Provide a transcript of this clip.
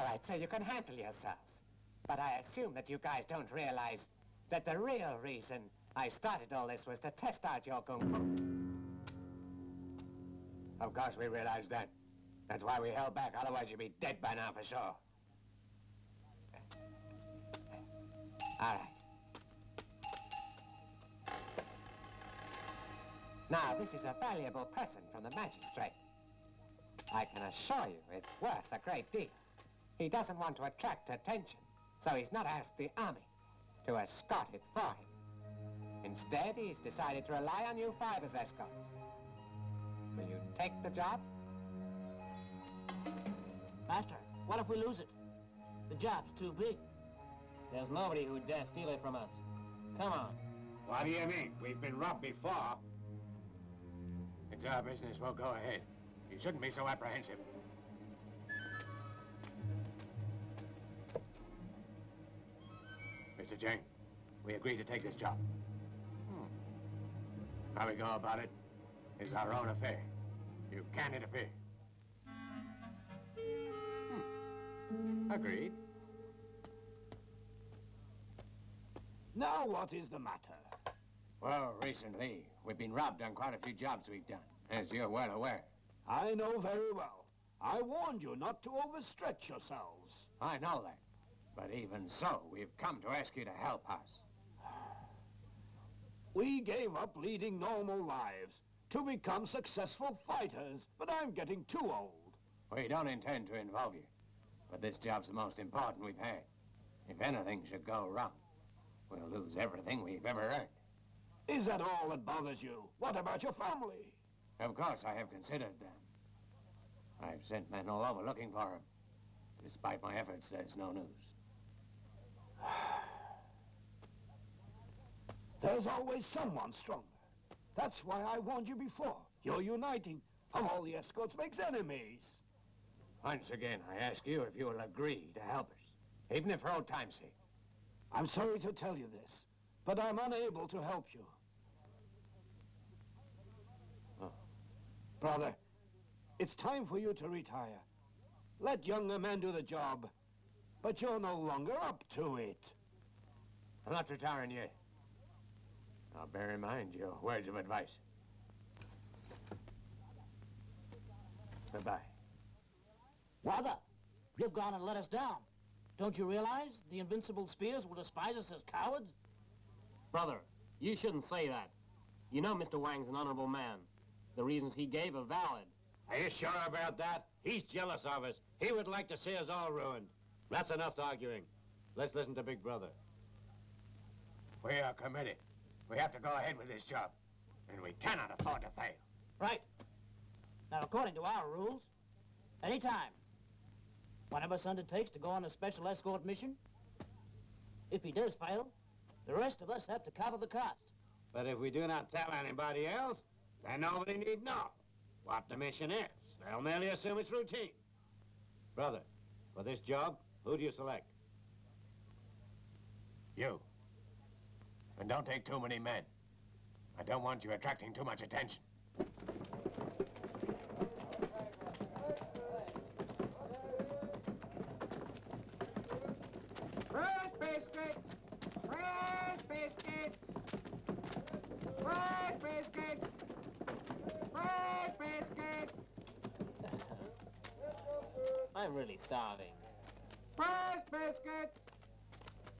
right, so you can handle yourselves. But I assume that you guys don't realize that the real reason I started all this was to test out your kung fu. Of course we realized that. That's why we held back, otherwise you'd be dead by now for sure. All right. Now, this is a valuable present from the magistrate. I can assure you it's worth a great deal. He doesn't want to attract attention, so he's not asked the army to escort it for him. Instead, he's decided to rely on you five as escorts. Will you take the job? Master, what if we lose it? The job's too big. There's nobody who'd dare steal it from us. Come on. What do you mean? We've been robbed before. It's our business. We'll go ahead. You shouldn't be so apprehensive. Mr. Jane, we agree to take this job. How we go about it is our own affair. You can't interfere. Agreed. Now what is the matter? Well, recently, we've been robbed on quite a few jobs we've done, as you're well aware. I know very well. I warned you not to overstretch yourselves. I know that. But even so, we've come to ask you to help us. We gave up leading normal lives to become successful fighters, but I'm getting too old. We don't intend to involve you, but this job's the most important we've had. If anything should go wrong, we'll lose everything we've ever earned. Is that all that bothers you? What about your family? Of course, I have considered them. I've sent men all over looking for them. Despite my efforts, there's no news. There's always someone stronger. That's why I warned you before. Your uniting of all the escorts makes enemies. Once again, I ask you if you will agree to help us, even if for old time's sake. I'm sorry to tell you this, but I'm unable to help you. Oh. Brother, it's time for you to retire. Let younger men do the job, but you're no longer up to it. I'm not retiring yet. I'll bear in mind your words of advice. Goodbye. Brother, you've gone and let us down. Don't you realize the invincible spears will despise us as cowards? Brother, you shouldn't say that. You know Mr. Wang's an honorable man. The reasons he gave are valid. Are you sure about that? He's jealous of us. He would like to see us all ruined. That's enough arguing. Let's listen to Big Brother. We are committed. We have to go ahead with this job, and we cannot afford to fail. Right. Now, according to our rules, anytime one of us undertakes to go on a special escort mission, if he does fail, the rest of us have to cover the cost. But if we do not tell anybody else, then nobody need know what the mission is. They'll merely assume it's routine. Brother, for this job, who do you select? You. And don't take too many men. I don't want you attracting too much attention. Fresh biscuits! Fresh biscuits! Fresh biscuits! Fresh biscuits! I'm really starving. Fresh biscuits!